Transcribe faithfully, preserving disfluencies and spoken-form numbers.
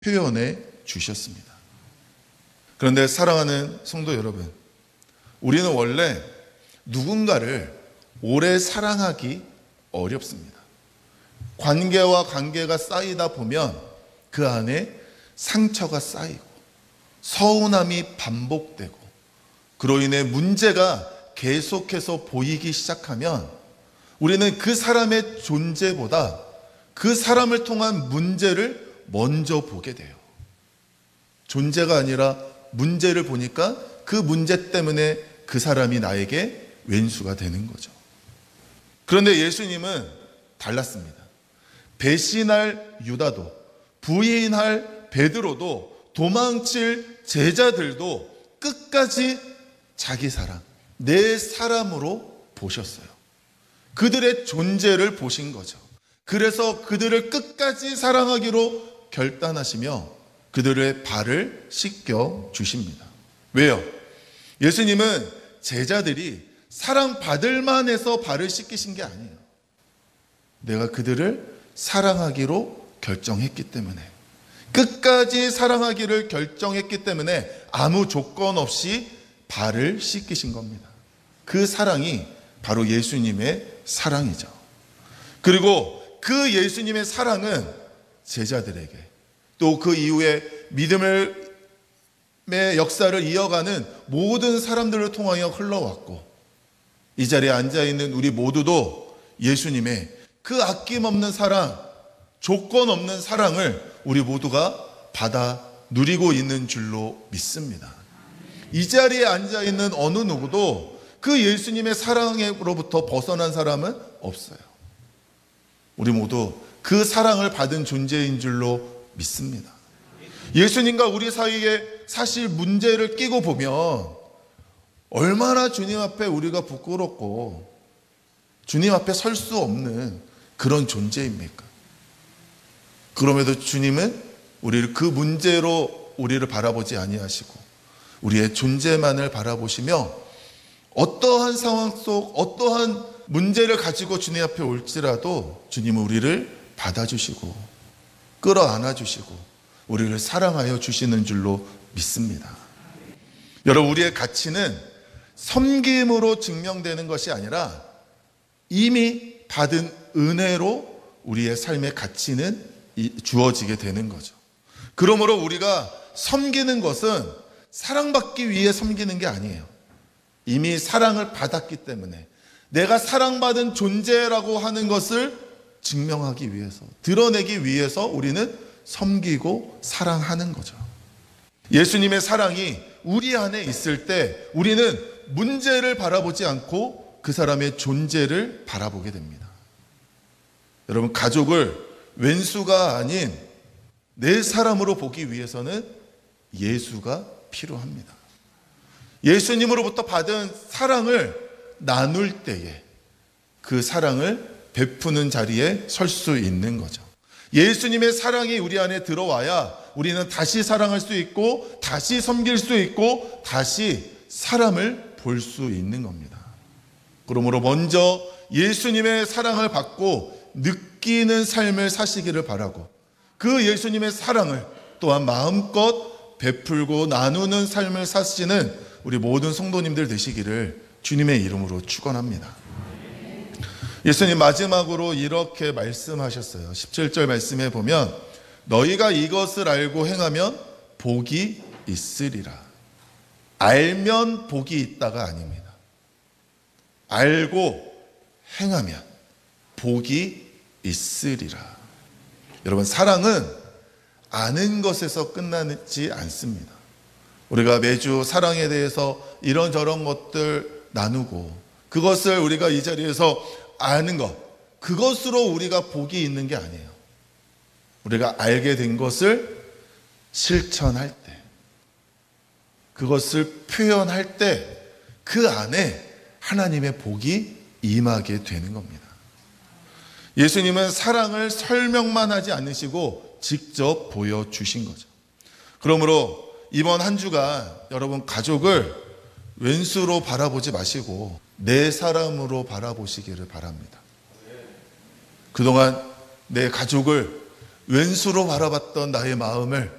표현해 주셨습니다. 그런데 사랑하는 성도 여러분, 우리는 원래 누군가를 오래 사랑하기 어렵습니다. 관계와 관계가 쌓이다 보면 그 안에 상처가 쌓이고 서운함이 반복되고 그로 인해 문제가 계속해서 보이기 시작하면 우리는 그 사람의 존재보다 그 사람을 통한 문제를 먼저 보게 돼요. 존재가 아니라 문제를 보니까 그 문제 때문에 그 사람이 나에게 왼수가 되는 거죠. 그런데 예수님은 달랐습니다. 배신할 유다도, 부인할 베드로도, 도망칠 제자들도 끝까지 자기 사람, 내 사람으로 보셨어요. 그들의 존재를 보신 거죠. 그래서 그들을 끝까지 사랑하기로 결단하시며 그들의 발을 씻겨 주십니다. 왜요? 예수님은 제자들이 사랑받을 만해서 발을 씻기신 게 아니에요. 내가 그들을 사랑하기로 결정했기 때문에, 끝까지 사랑하기를 결정했기 때문에 아무 조건 없이 발을 씻기신 겁니다. 그 사랑이 바로 예수님의 사랑이죠. 그리고 그 예수님의 사랑은 제자들에게 또 그 이후에 믿음의 역사를 이어가는 모든 사람들을 통하여 흘러왔고, 이 자리에 앉아있는 우리 모두도 예수님의 그 아낌없는 사랑, 조건 없는 사랑을 우리 모두가 받아 누리고 있는 줄로 믿습니다. 이 자리에 앉아있는 어느 누구도 그 예수님의 사랑으로부터 벗어난 사람은 없어요. 우리 모두 그 사랑을 받은 존재인 줄로 믿습니다. 예수님과 우리 사이에 사실 문제를 끼고 보면 얼마나 주님 앞에 우리가 부끄럽고 주님 앞에 설 수 없는 그런 존재입니까? 그럼에도 주님은 우리를 그 문제로 우리를 바라보지 아니하시고 우리의 존재만을 바라보시며 어떠한 상황 속 어떠한 문제를 가지고 주님 앞에 올지라도 주님은 우리를 받아주시고 끌어안아 주시고 우리를 사랑하여 주시는 줄로 믿습니다. 여러분, 우리의 가치는 섬김으로 증명되는 것이 아니라 이미 받은 은혜로 우리의 삶의 가치는 주어지게 되는 거죠. 그러므로 우리가 섬기는 것은 사랑받기 위해 섬기는 게 아니에요. 이미 사랑을 받았기 때문에 내가 사랑받은 존재라고 하는 것을 증명하기 위해서, 드러내기 위해서 우리는 섬기고 사랑하는 거죠. 예수님의 사랑이 우리 안에 있을 때 우리는 문제를 바라보지 않고 그 사람의 존재를 바라보게 됩니다. 여러분, 가족을 왼수가 아닌 내 사람으로 보기 위해서는 예수가 필요합니다. 예수님으로부터 받은 사랑을 나눌 때에 그 사랑을 베푸는 자리에 설 수 있는 거죠. 예수님의 사랑이 우리 안에 들어와야 우리는 다시 사랑할 수 있고 다시 섬길 수 있고 다시 사람을 볼 수 있는 겁니다. 그러므로 먼저 예수님의 사랑을 받고 느끼는 삶을 사시기를 바라고, 그 예수님의 사랑을 또한 마음껏 베풀고 나누는 삶을 사시는 우리 모든 성도님들 되시기를 주님의 이름으로 축원합니다. 예수님 마지막으로 이렇게 말씀하셨어요. 십칠 절 말씀해 보면 너희가 이것을 알고 행하면 복이 있으리라. 알면 복이 있다가 아닙니다. 알고 행하면 복이 있으리라. 여러분, 사랑은 아는 것에서 끝나지 않습니다. 우리가 매주 사랑에 대해서 이런저런 것들 나누고 그것을 우리가 이 자리에서 아는 것, 그것으로 우리가 복이 있는 게 아니에요. 우리가 알게 된 것을 실천할 때, 그것을 표현할 때 그 안에 하나님의 복이 임하게 되는 겁니다. 예수님은 사랑을 설명만 하지 않으시고 직접 보여주신 거죠. 그러므로 이번 한 주간 여러분, 가족을 왼수로 바라보지 마시고 내 사람으로 바라보시기를 바랍니다. 그동안 내 가족을 왼수로 바라봤던 나의 마음을